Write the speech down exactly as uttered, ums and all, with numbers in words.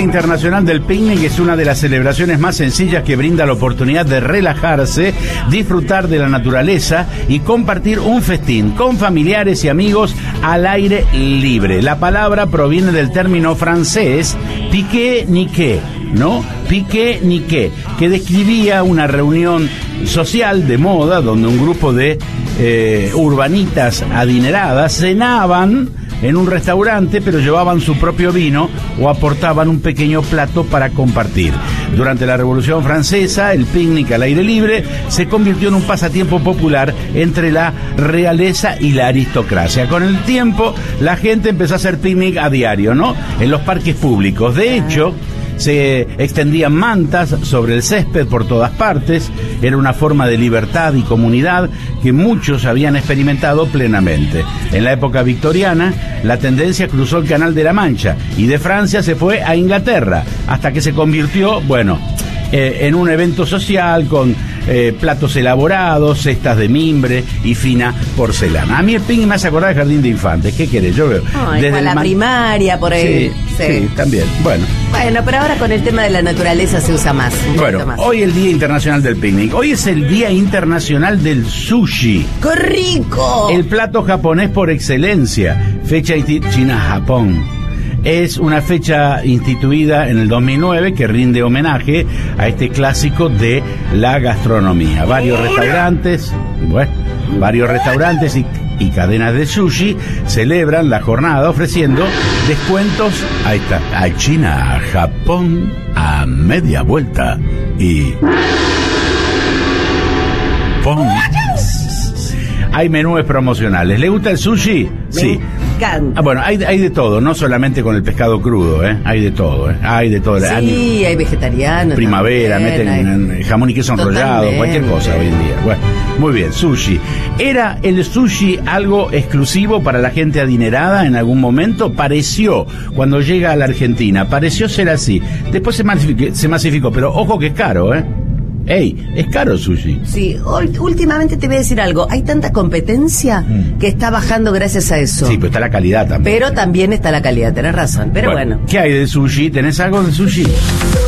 Internacional del Picnic es una de las celebraciones más sencillas que brinda la oportunidad de relajarse, disfrutar de la naturaleza y compartir un festín con familiares y amigos al aire libre. La palabra proviene del término francés pique-nique, ¿no? Pique-nique, que describía una reunión social de moda donde un grupo de eh, urbanitas adineradas cenaban en un restaurante, pero llevaban su propio vino o aportaban un pequeño plato para compartir. Durante la Revolución Francesa, el picnic al aire libre se convirtió en un pasatiempo popular entre la realeza y la aristocracia. Con el tiempo, la gente empezó a hacer picnic a diario, ¿no? En los parques públicos. De hecho, se extendían mantas sobre el césped por todas partes. Era una forma de libertad y comunidad que muchos habían experimentado plenamente. En la época victoriana, la tendencia cruzó el Canal de la Mancha y de Francia se fue a Inglaterra, hasta que se convirtió, bueno, eh, en un evento social con eh, platos elaborados, cestas de mimbre y fina porcelana. A mí el picnic me hace acordar del jardín de infantes. ¿Qué querés? Yo veo. Oh, desde la man... primaria, por ahí. Sí, sí. sí, también. Bueno. Bueno, pero ahora con el tema de la naturaleza se usa más. Bueno, más. Hoy el Día Internacional del Picnic. Hoy es el Día Internacional del Sushi. ¡Qué rico! El plato japonés por excelencia. Fecha China-Japón. Es una fecha instituida en el dos mil nueve que rinde homenaje a este clásico de la gastronomía. Varios restaurantes, bueno, varios restaurantes y y cadenas de sushi celebran la jornada ofreciendo descuentos, ahí está, a China, a Japón, a media vuelta y ¡pum! Hay menús promocionales. ¿Le gusta el sushi? Me sí. encanta. Ah, bueno, hay, hay de todo, no solamente con el pescado crudo, ¿eh? Hay de todo, ¿eh? Hay de todo. Sí, hay, hay vegetariano. Primavera, también, meten hay... jamón y queso enrollado, cualquier cosa hoy en día. Bueno, muy bien, sushi. ¿Era el sushi algo exclusivo para la gente adinerada en algún momento? Pareció, cuando llega a la Argentina, pareció ser así. Después se masificó, se masificó, pero ojo que es caro, ¿eh? Ey, es caro el sushi. Sí, últimamente te voy a decir algo. Hay tanta competencia mm. que está bajando gracias a eso. Sí, pero está la calidad también. Pero también está la calidad, tenés razón. Pero bueno. bueno. ¿Qué hay de sushi? ¿Tenés algo de sushi?